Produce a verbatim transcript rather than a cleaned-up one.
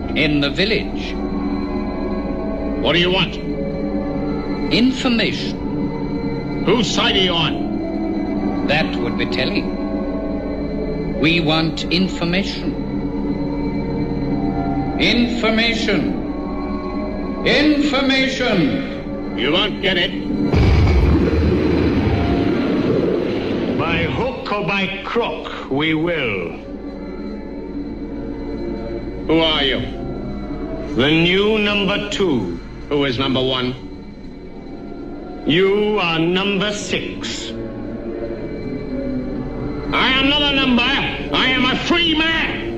In the village. What do you want? Information. Whose side are you on? That would be telling. We want information. Information. Information. You won't get it. By hook or by crook, we will. Who are you? The new number two. Who is number one? You are number six. I am not a number. I am a free man.